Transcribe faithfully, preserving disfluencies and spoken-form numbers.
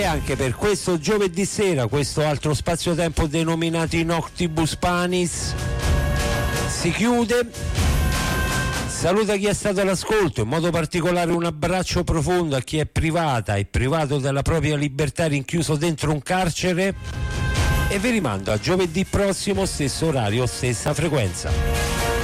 E anche per questo giovedì sera questo altro spazio-tempo denominato Noctibus Panis si chiude. Saluta chi è stato all'ascolto, in modo particolare un abbraccio profondo a chi è privata e privato della propria libertà, rinchiuso dentro un carcere, e vi rimando a giovedì prossimo, stesso orario, stessa frequenza.